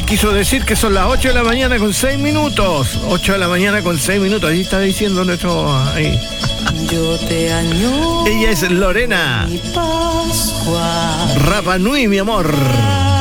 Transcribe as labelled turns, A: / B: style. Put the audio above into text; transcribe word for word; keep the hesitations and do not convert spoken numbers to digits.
A: quiso decir que son las ocho de la mañana con seis minutos. ocho de la mañana con seis minutos. Ahí está diciendo nuestro... Ahí.
B: Yo te añoro.
A: Ella es Lorena.
B: Mi Pascua.
A: Rapa Nui, mi amor.